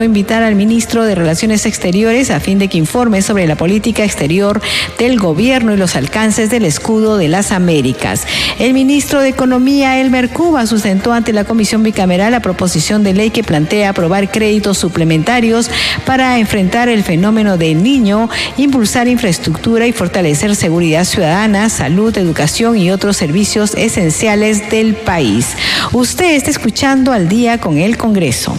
Invitar al ministro de Relaciones Exteriores a fin de que informe sobre la política exterior del gobierno y los alcances del escudo de las Américas. El ministro de Economía, Elmer Cuba, sustentó ante la Comisión Bicameral la proposición de ley que plantea aprobar créditos suplementarios para enfrentar el fenómeno del Niño, impulsar infraestructura y fortalecer seguridad ciudadana, salud, educación y otros servicios esenciales del país. Usted está escuchando Al Día con el Congreso.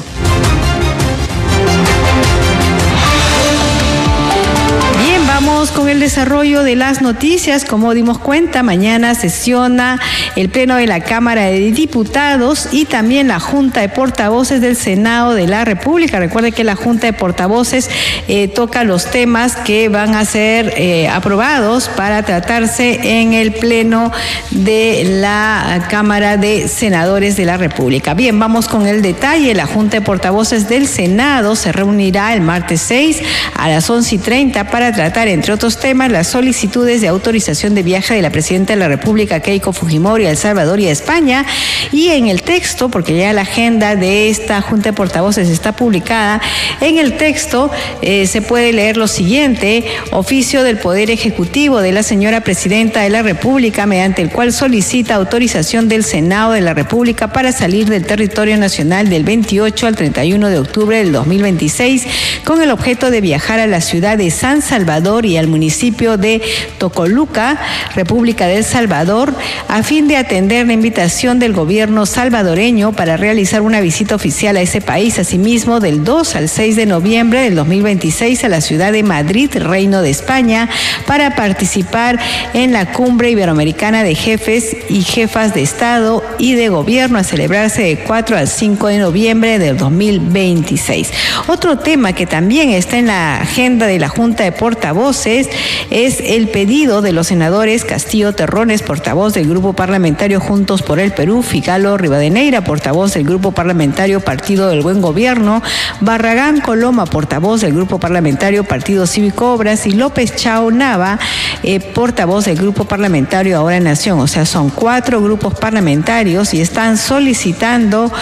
Con el desarrollo de las noticias, como dimos cuenta, mañana sesiona el Pleno de la Cámara de Diputados y también la Junta de Portavoces del Senado de la República. Recuerde que la Junta de Portavoces toca los temas que van a ser aprobados para tratarse en el Pleno de la Cámara de Senadores de la República. Bien, vamos con el detalle. La Junta de Portavoces del Senado se reunirá el martes 6 a las 11:30 para tratar, entre otros temas, las solicitudes de autorización de viaje de la presidenta de la República, Keiko Fujimori, a El Salvador y a España. Y en el texto, porque ya la agenda de esta Junta de Portavoces está publicada, en el texto se puede leer lo siguiente: oficio del Poder Ejecutivo de la señora presidenta de la República, mediante el cual solicita autorización del Senado de la República para salir del territorio nacional del 28 al 31 de octubre del 2026, con el objeto de viajar a la ciudad de San Salvador y al municipio de Tocoluca, República de El Salvador, a fin de atender la invitación del gobierno salvadoreño para realizar una visita oficial a ese país. Asimismo, del 2 al 6 de noviembre del 2026 a la ciudad de Madrid, Reino de España, para participar en la Cumbre Iberoamericana de Jefes y Jefas de Estado y de Gobierno, a celebrarse de 4 al 5 de noviembre del 2026. Otro tema que también está en la agenda de la Junta de Portavoces es el pedido de los senadores Castillo Terrones, portavoz del Grupo Parlamentario Juntos por el Perú; Figalo Rivadeneira, portavoz del Grupo Parlamentario Partido del Buen Gobierno; Barragán Coloma, portavoz del Grupo Parlamentario Partido Cívico Obras; y López Chao Nava, portavoz del Grupo Parlamentario Ahora Nación. O sea, son 4 grupos parlamentarios y están solicitando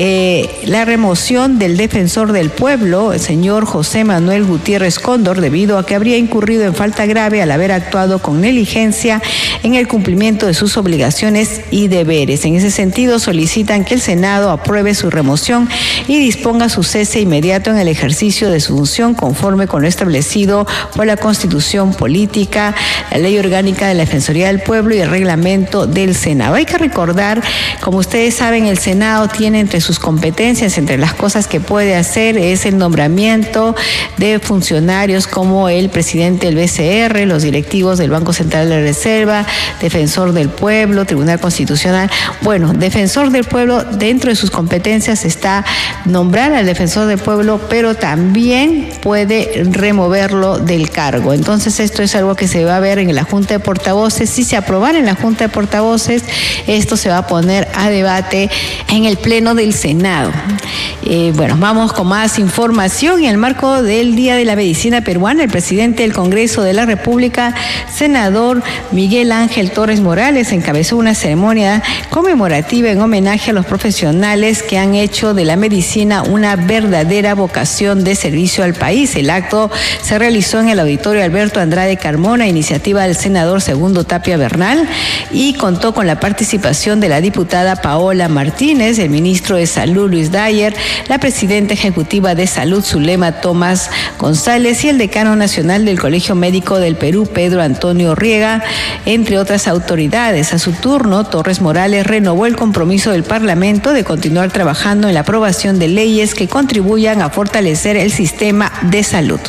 la remoción del defensor del pueblo, el señor José Manuel Gutiérrez Cóndor, debido a que habría incurrido en falta grave al haber actuado con negligencia en el cumplimiento de sus obligaciones y deberes. En ese sentido, solicitan que el Senado apruebe su remoción y disponga su cese inmediato en el ejercicio de su función, conforme con lo establecido por la Constitución Política, la Ley Orgánica de la Defensoría del Pueblo y el reglamento del Senado. Hay que recordar, como ustedes saben, el Senado tiene entre sus competencias, entre las cosas que puede hacer, es el nombramiento de funcionarios como el presidente del BCR, los directivos del Banco Central de la Reserva, defensor del pueblo, Tribunal Constitucional. Bueno, defensor del pueblo, dentro de sus competencias está nombrar al defensor del pueblo, pero también puede removerlo del cargo. Entonces, esto es algo que se va a ver en la Junta de Portavoces. Si se aprobara en la Junta de Portavoces, esto se va a poner a debate en el Pleno del Senado. Bueno, vamos con más información. En el marco del Día de la Medicina Peruana, el presidente del Congreso de la República, senador Miguel Ángel Torres Morales, encabezó una ceremonia conmemorativa en homenaje a los profesionales que han hecho de la medicina una verdadera vocación de servicio al país. El acto se realizó en el Auditorio Alberto Andrade Carmona, iniciativa del senador Segundo Tapia Bernal, y contó con la participación de la diputada Paola Martínez, el ministro de Salud Luis Dyer, la presidenta ejecutiva de Salud Zulema Tomás González y el decano nacional del Colegio Médico del Perú, Pedro Antonio Riega, entre otras autoridades. A su turno, Torres Morales renovó el compromiso del Parlamento de continuar trabajando en la aprobación de leyes que contribuyan a fortalecer el sistema de salud.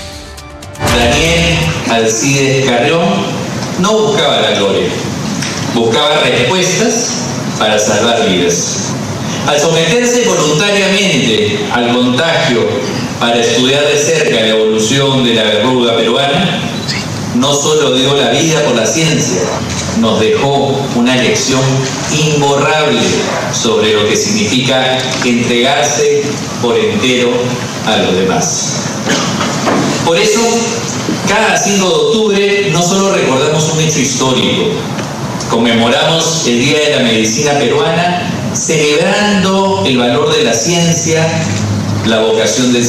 Daniel Alcides Carrión no buscaba la gloria, buscaba respuestas para salvar vidas. Al someterse voluntariamente al contagio para estudiar de cerca la evolución de la verruga peruana, no solo dio la vida por la ciencia, nos dejó una lección imborrable sobre lo que significa entregarse por entero a los demás. Por eso, cada 5 de octubre no solo recordamos un hecho histórico, conmemoramos el Día de la Medicina Peruana, celebrando el valor de la ciencia, la vocación del